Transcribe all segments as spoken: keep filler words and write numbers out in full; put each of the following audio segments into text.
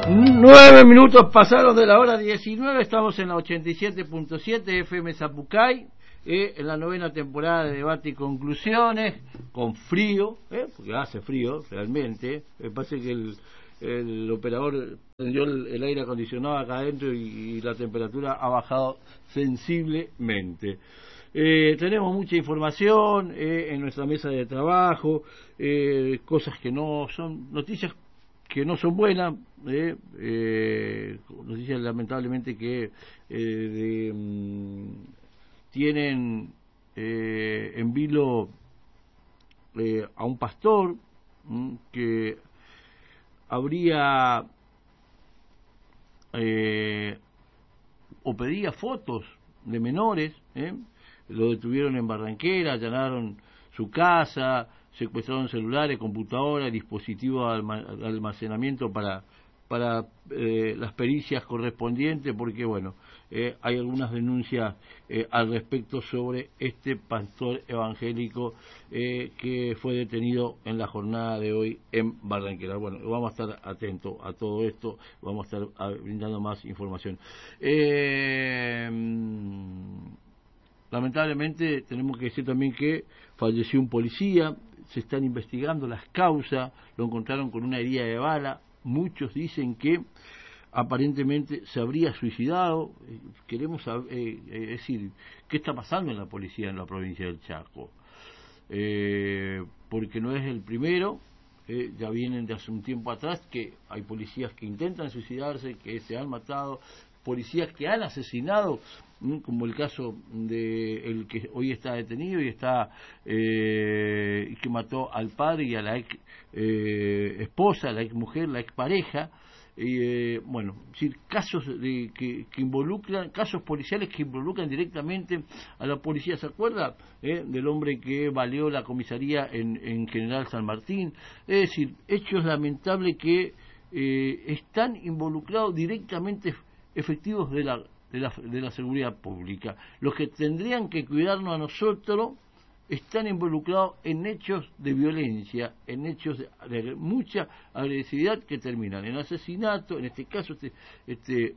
Nueve minutos pasaron de la hora diecinueve, estamos en la ochenta y siete punto siete F M Zapucay, eh, en la novena temporada de Debate y Conclusiones, con frío, eh, porque hace frío realmente. Me parece que el, el operador prendió el, el aire acondicionado acá adentro y, y la temperatura ha bajado sensiblemente. Eh, tenemos mucha información eh, en nuestra mesa de trabajo, eh, cosas que no son noticias que no son buenas, eh, eh, noticias lamentablemente que eh, de, mm, tienen eh, en vilo eh, a un pastor mm, que habría eh, o pedía fotos de menores, eh, lo detuvieron en Barranquera, allanaron su casa, secuestraron celulares, computadoras, dispositivos de almacenamiento para para eh, las pericias correspondientes, porque bueno, eh, hay algunas denuncias eh, al respecto sobre este pastor evangélico eh, que fue detenido en la jornada de hoy en Barranquera. Bueno, vamos a estar atentos a todo esto, vamos a estar a, brindando más información. Eh, lamentablemente tenemos que decir también que falleció un policía, se están investigando las causas, lo encontraron con una herida de bala. Muchos dicen que aparentemente se habría suicidado. Queremos saber, eh, eh, decir, ¿qué está pasando en la policía en la provincia del Chaco? Eh, porque no es el primero, eh, ya vienen de hace un tiempo atrás que hay policías que intentan suicidarse, que se han matado, policías que han asesinado, como el caso de el que hoy está detenido y está eh, que mató al padre y a la ex eh, esposa, la ex mujer, la ex pareja. Eh, bueno, decir, casos de, que, que involucran, casos policiales que involucran directamente a la policía. ¿Se acuerda eh, del hombre que baleó la comisaría en, en General San Martín? Es decir, hechos lamentables que eh, están involucrados directamente efectivos de la De la, de la seguridad pública. Los que tendrían que cuidarnos a nosotros están involucrados en hechos de violencia, en hechos de, de mucha agresividad que terminan en asesinato. En este caso, este, este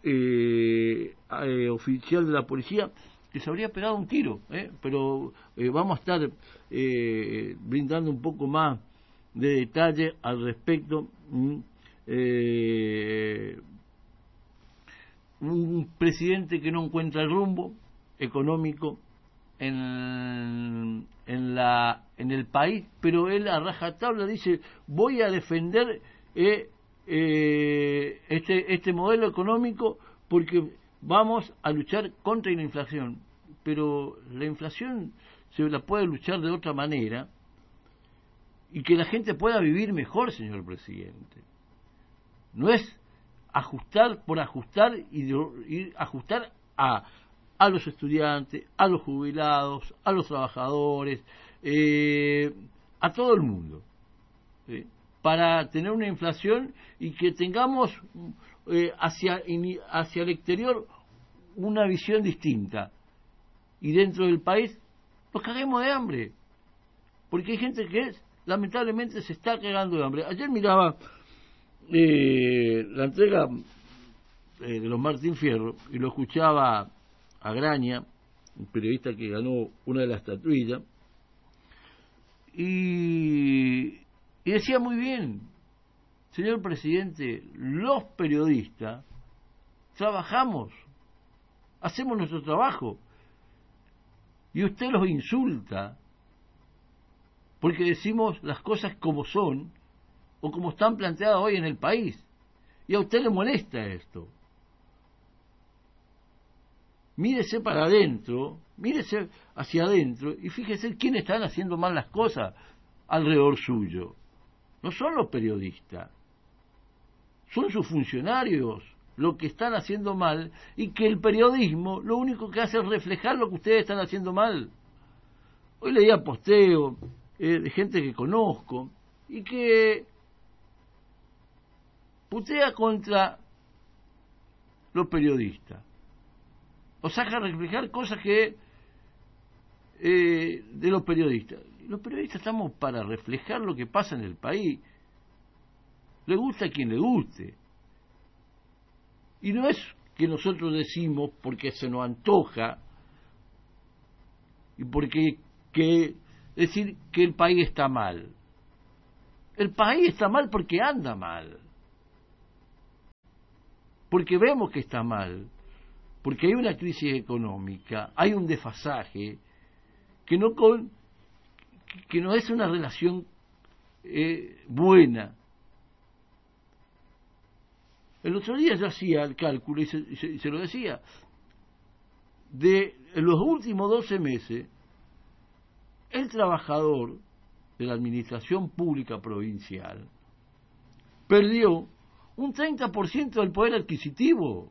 eh, eh, oficial de la policía que se habría pegado un tiro, ¿eh? pero eh, vamos a estar eh, brindando un poco más de detalle al respecto. Mm, eh, un presidente que no encuentra el rumbo económico en, en, la, en el país, pero él a rajatabla dice: voy a defender eh, eh, este, este modelo económico porque vamos a luchar contra la inflación. Pero la inflación se la puede luchar de otra manera y que la gente pueda vivir mejor, señor presidente. No es ajustar por ajustar y, y ajustar a, a los estudiantes, a los jubilados, a los trabajadores, eh, a todo el mundo, ¿sí? Para tener una inflación y que tengamos eh, hacia, hacia el exterior una visión distinta y dentro del país nos caguemos de hambre, porque hay gente que es, lamentablemente se está cagando de hambre. Ayer miraba Eh, la entrega eh, de los Martín Fierro y lo escuchaba a Graña, un periodista que ganó una de las estatuillas, y, y decía muy bien: señor presidente, los periodistas trabajamos, hacemos nuestro trabajo y usted los insulta porque decimos las cosas como son o como están planteadas hoy en el país, y a usted le molesta esto. Mírese para adentro, mírese hacia adentro y fíjese quiénes están haciendo mal las cosas alrededor suyo. No son los periodistas, son sus funcionarios los que están haciendo mal, y que el periodismo lo único que hace es reflejar lo que ustedes están haciendo mal. Hoy leía posteo eh, de gente que conozco y que putea contra los periodistas, o saca a reflejar cosas que eh, de los periodistas. Los periodistas estamos para reflejar lo que pasa en el país, le gusta a quien le guste, Y no es que nosotros decimos porque se nos antoja y porque que decir que el país está mal. El país está mal porque anda mal. Porque vemos que está mal. Porque hay una crisis económica, hay un desfasaje que no con que no es una relación eh, buena. El otro día yo hacía el cálculo y se, y se, y se lo decía, de los últimos doce meses, el trabajador de la administración pública provincial perdió un treinta por ciento del poder adquisitivo.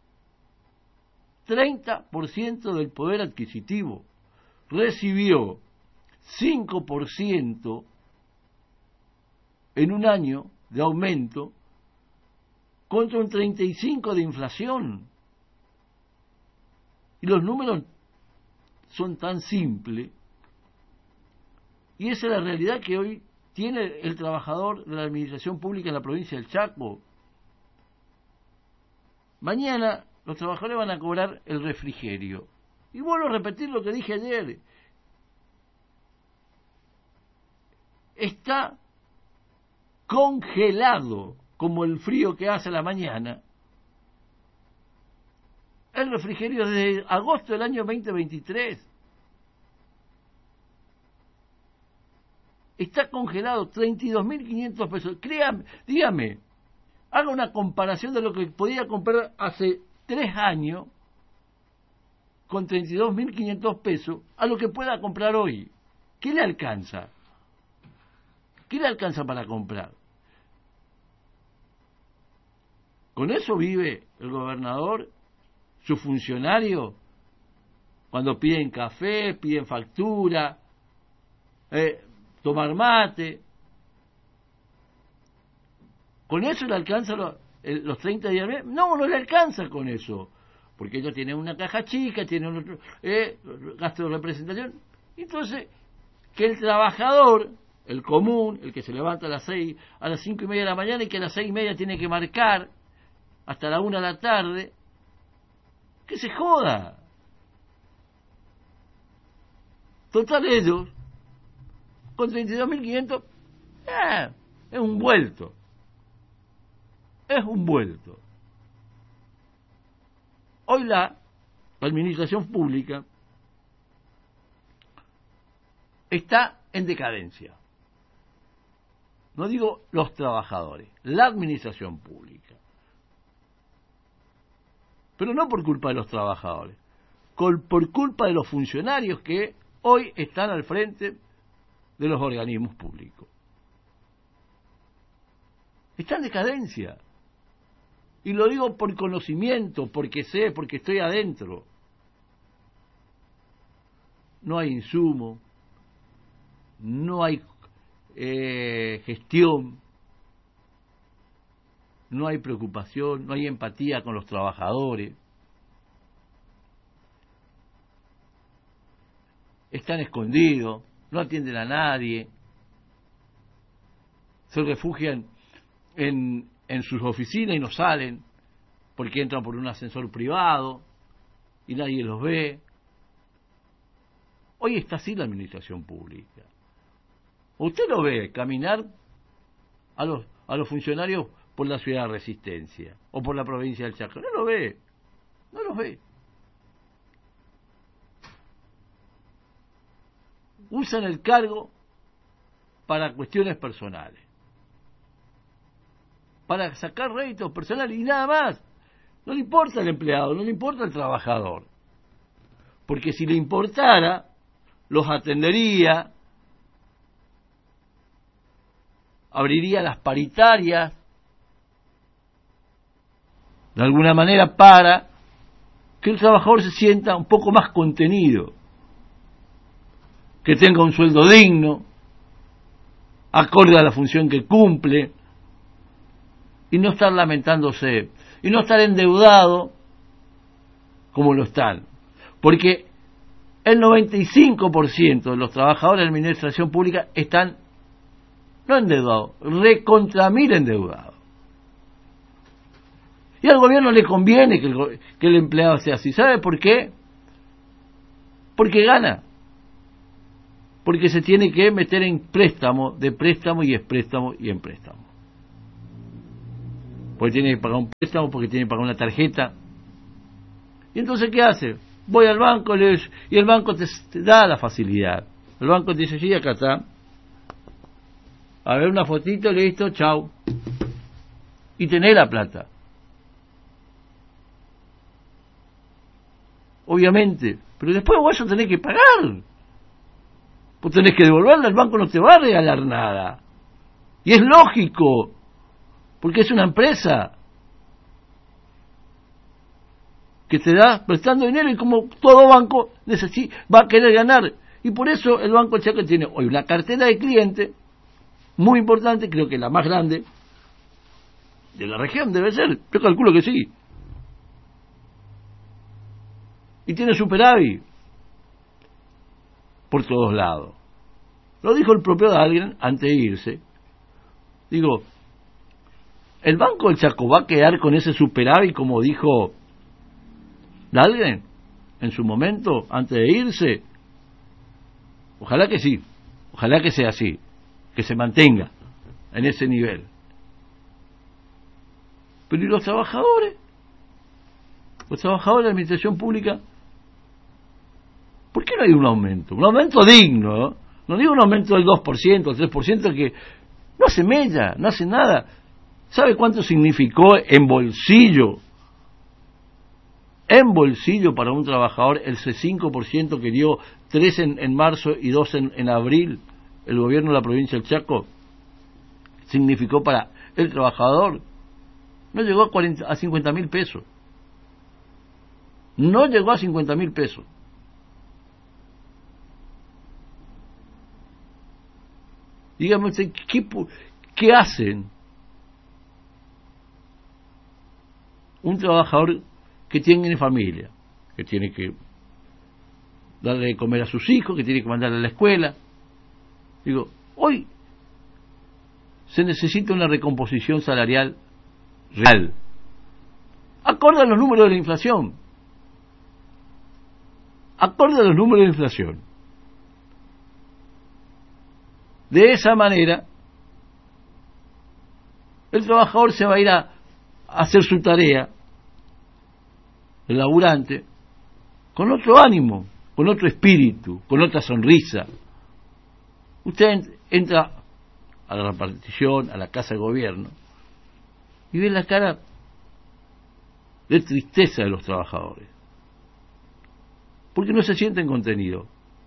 treinta por ciento del poder adquisitivo. Recibió cinco por ciento en un año de aumento contra un treinta y cinco por ciento de inflación. Y los números son tan simples. Y esa es la realidad que hoy tiene el trabajador de la administración pública en la provincia del Chaco. Mañana los trabajadores van a cobrar el refrigerio. Y vuelvo a repetir lo que dije ayer. Está congelado, como el frío que hace a la mañana, el refrigerio desde agosto del año veinte veintitrés. Está congelado, treinta y dos mil quinientos pesos. Créame, dígame, haga una comparación de lo que podía comprar hace tres años con treinta y dos mil quinientos pesos a lo que pueda comprar hoy. ¿Qué le alcanza? ¿Qué le alcanza para comprar? Con eso vive el gobernador, su funcionario, cuando piden café, piden factura, eh, tomar mate. ¿Con eso le alcanza los, los treinta días al mes? No, no le alcanza con eso, porque ellos tienen una caja chica, tienen otro eh, gasto de representación. Entonces, que el trabajador, el común, el que se levanta a las seis, a las cinco y media de la mañana y que a las seis y media tiene que marcar hasta la una de la tarde, que se joda. Total, ellos, con treinta y dos mil quinientos, eh, es un vuelto. Es un vuelto. Hoy la administración pública está en decadencia. No digo los trabajadores, la administración pública. Pero no por culpa de los trabajadores, por culpa de los funcionarios que hoy están al frente de los organismos públicos. Está en decadencia. Y lo digo por conocimiento, porque sé, porque estoy adentro. No hay insumo, no hay eh, gestión, no hay preocupación, no hay empatía con los trabajadores. Están escondidos, no atienden a nadie, se refugian en, en sus oficinas y no salen porque entran por un ascensor privado y nadie los ve. Hoy está así la administración pública. Usted lo ve caminar a los, a los funcionarios por la ciudad de Resistencia o por la provincia del Chaco. No lo ve, no los ve. Usan el cargo para cuestiones personales, para sacar réditos personales y nada más. No le importa el empleado, no le importa el trabajador, porque si le importara, los atendería, abriría las paritarias, de alguna manera para que el trabajador se sienta un poco más contenido, que tenga un sueldo digno, acorde a la función que cumple, y no estar lamentándose, y no estar endeudado como lo están. Porque el noventa y cinco por ciento de los trabajadores de la administración pública están, no endeudados, recontra mil endeudados. Y al gobierno le conviene que el, que el empleado sea así. ¿Sabe por qué? Porque gana. Porque se tiene que meter en préstamo, de préstamo y es préstamo y en préstamo. Porque tiene que pagar un préstamo, porque tiene que pagar una tarjeta. Y entonces, ¿qué hace? Voy al banco les, y el banco te, te da la facilidad. El banco te dice, sí, acá está. A ver una fotito, listo, chau. Y tenés la plata. Obviamente. Pero después vos eso tenés que pagar. Vos tenés que devolverla, el banco no te va a regalar nada. Y es lógico. Porque es una empresa que te da prestando dinero y como todo banco necesita, va a querer ganar. Y por eso el Banco Chaco tiene hoy una cartera de clientes muy importante, creo que la más grande de la región debe ser, yo calculo que sí. Y tiene superávit por todos lados. Lo dijo el propio Dahlgren antes de irse. Digo, ¿el Banco del Chaco va a quedar con ese superávit como dijo Dahlgren en su momento antes de irse? Ojalá que sí, ojalá que sea así, que se mantenga en ese nivel. Pero ¿y los trabajadores? Los trabajadores de la administración pública, ¿por qué no hay un aumento? Un aumento digno, ¿no? No digo un aumento del dos por ciento, el tres por ciento, que no hace mella, no hace nada. ¿Sabe cuánto significó en bolsillo? En bolsillo para un trabajador el cinco por ciento que dio tres en, en marzo y dos en, en abril el gobierno de la provincia del Chaco. Significó para el trabajador, no llegó a, cuarenta, a cincuenta mil pesos. No llegó a cincuenta mil pesos. Dígame usted, ¿qué, qué hacen un trabajador que tiene familia, que tiene que darle de comer a sus hijos, que tiene que mandarle a la escuela? Digo, hoy se necesita una recomposición salarial real, acorde a los números de la inflación, acorde a los números de la inflación. De esa manera, el trabajador se va a ir a, a hacer su tarea, el laburante, con otro ánimo, con otro espíritu, con otra sonrisa. Usted entra a la repartición, a la casa de gobierno, y ve la cara de tristeza de los trabajadores, porque no se sienten contenidos.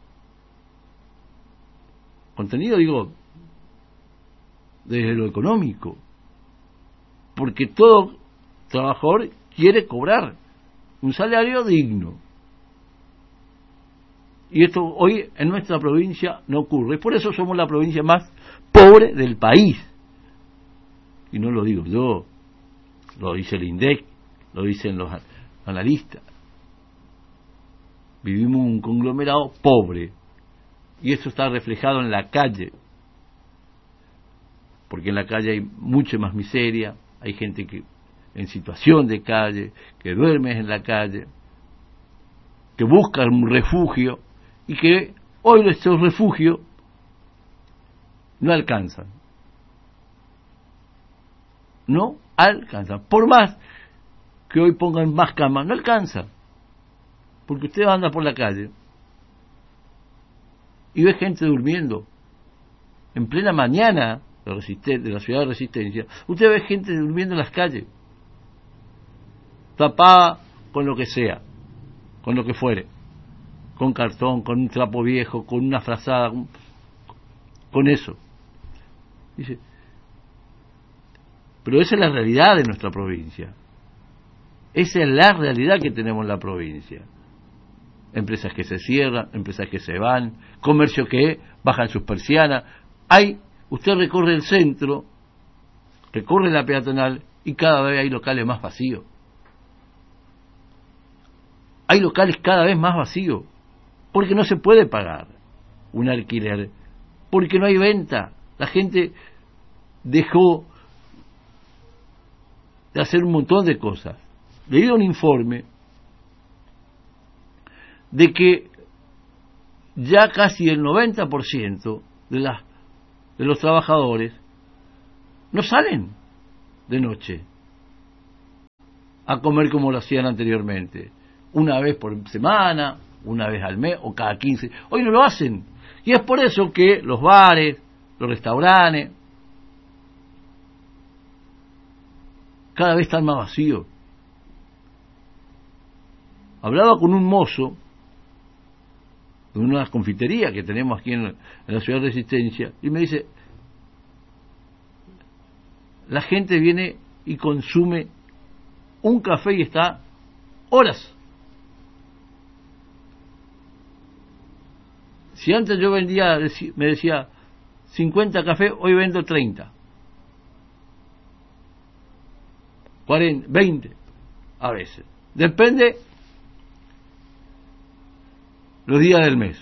Contenido, digo, desde lo económico, porque todo trabajador quiere cobrar un salario digno, y esto hoy en nuestra provincia no ocurre. Por eso somos la provincia más pobre del país, y no lo digo yo, lo dice el INDEC, lo dicen los analistas. Vivimos un conglomerado pobre, y eso está reflejado en la calle, porque en la calle hay mucha más miseria, hay gente que en situación de calle, que duerme en la calle, que busca un refugio, y que hoy estos refugios no alcanzan. No alcanzan. Por más que hoy pongan más camas, no alcanza. Porque usted anda por la calle y ve gente durmiendo en plena mañana de, de la ciudad de Resistencia. Usted ve gente durmiendo en las calles, tapada con lo que sea, con lo que fuere, con cartón, con un trapo viejo, con una frazada, con, con eso. Dice, pero esa es la realidad de nuestra provincia. Esa es la realidad que tenemos en la provincia. Empresas que se cierran, empresas que se van, comercio que bajan sus persianas. Hay, usted recorre el centro, recorre la peatonal y cada vez hay locales más vacíos. Hay locales cada vez más vacíos, porque no se puede pagar un alquiler, porque no hay venta. La gente dejó de hacer un montón de cosas. Leí un informe de que ya casi el noventa por ciento de, las, de los trabajadores no salen de noche a comer como lo hacían anteriormente, una vez por semana, una vez al mes o cada quince. Hoy no lo hacen, y es por eso que los bares, los restaurantes cada vez están más vacíos. Hablaba con un mozo de una confitería que tenemos aquí en la, en la ciudad de Resistencia, y me dice, la gente viene y consume un café y está horas. Si antes yo vendía, me decía cincuenta cafés, hoy vendo treinta, cuarenta, veinte a veces, depende los días del mes.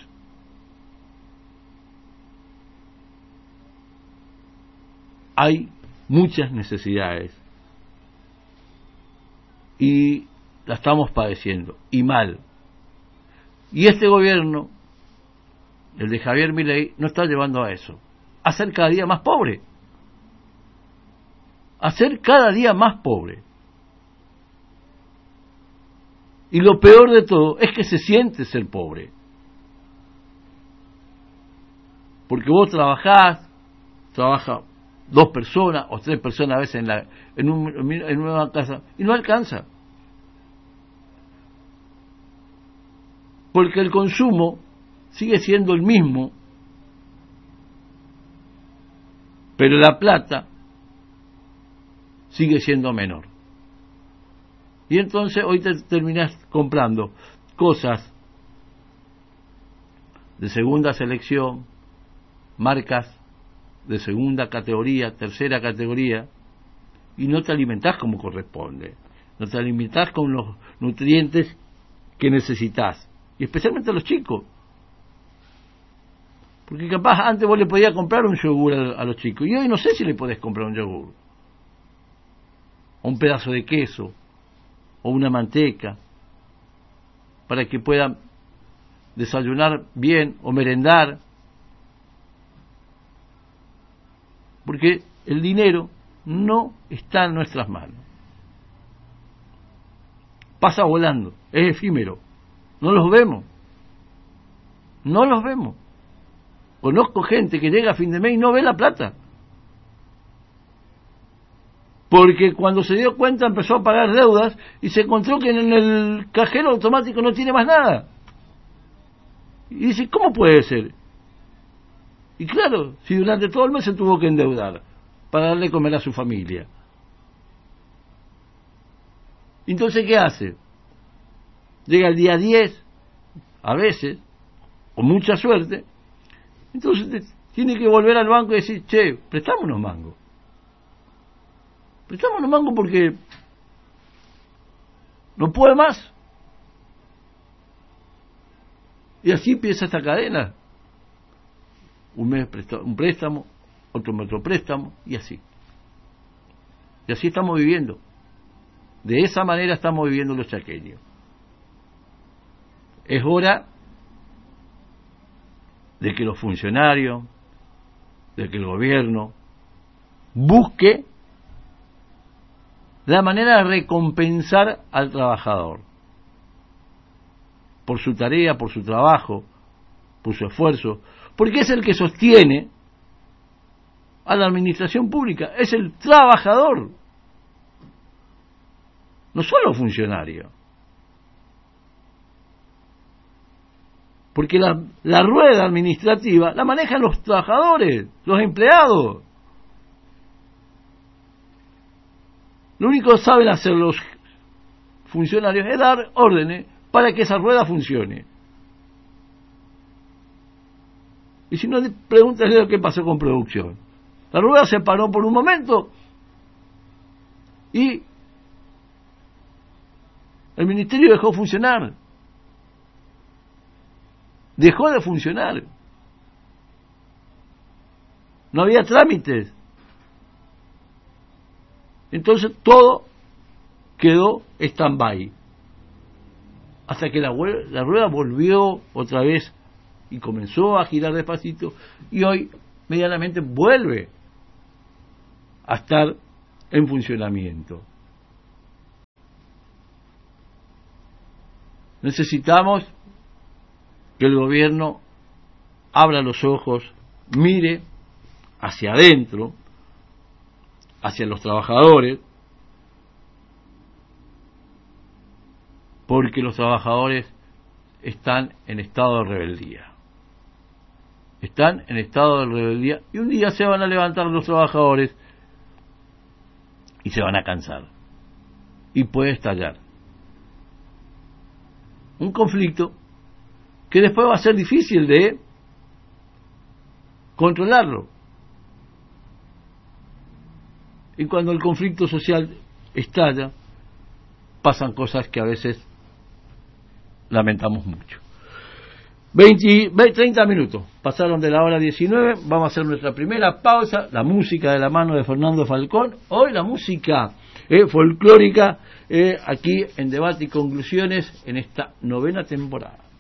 Hay muchas necesidades y la estamos padeciendo, y mal. Y este gobierno, el de Javier Milei, no está llevando a eso, a ser cada día más pobre, a ser cada día más pobre. Y lo peor de todo es que se siente ser pobre. Porque vos trabajás, trabaja dos personas o tres personas a veces en, la, en, un, en una casa, y no alcanza. Porque el consumo sigue siendo el mismo, pero la plata sigue siendo menor. Y entonces hoy te terminás comprando cosas de segunda selección, marcas de segunda categoría, tercera categoría, y no te alimentás como corresponde, no te alimentás con los nutrientes que necesitas, y especialmente a los chicos. Porque capaz antes vos le podías comprar un yogur a, a los chicos, y hoy no sé si le podés comprar un yogur, o un pedazo de queso, o una manteca, para que puedan desayunar bien o merendar, porque el dinero no está en nuestras manos, pasa volando, es efímero, no los vemos, no los vemos. Conozco gente que llega a fin de mes y no ve la plata, porque cuando se dio cuenta empezó a pagar deudas y se encontró que en el cajero automático no tiene más nada. Y dice, ¿cómo puede ser? Y claro, si durante todo el mes se tuvo que endeudar para darle de comer a su familia. Entonces, ¿qué hace? Llega el día diez, a veces, con mucha suerte, entonces tiene que volver al banco y decir, che, prestame unos mangos. Prestame unos mangos porque no puede más. Y así empieza esta cadena. Un mes presta, un préstamo, otro mes otro préstamo, y así. Y así estamos viviendo. De esa manera estamos viviendo los chaqueños. Es hora de que los funcionarios, de que el gobierno busque la manera de recompensar al trabajador por su tarea, por su trabajo, por su esfuerzo, porque es el que sostiene a la administración pública, es el trabajador, no solo funcionario. Porque la, la rueda administrativa la manejan los trabajadores, los empleados. Lo único que saben hacer los funcionarios es dar órdenes para que esa rueda funcione. Y si no, pregúntale lo que pasó con producción. La rueda se paró por un momento y el ministerio dejó funcionar. Dejó de funcionar. No había trámites. Entonces todo quedó stand-by. Hasta que la, la rueda volvió otra vez y comenzó a girar despacito, y hoy medianamente vuelve a estar en funcionamiento. Necesitamos que el gobierno abra los ojos, mire hacia adentro, hacia los trabajadores, porque los trabajadores están en estado de rebeldía. Están en estado de rebeldía y un día se van a levantar los trabajadores y se van a cansar. Y puede estallar un conflicto que después va a ser difícil de controlarlo. Y cuando el conflicto social estalla, pasan cosas que a veces lamentamos mucho. veinte, treinta minutos pasaron de la hora diecinueve. Vamos a hacer nuestra primera pausa. La música de la mano de Fernando Falcón. Hoy la música eh, folclórica eh, aquí en Debate y Conclusiones en esta novena temporada.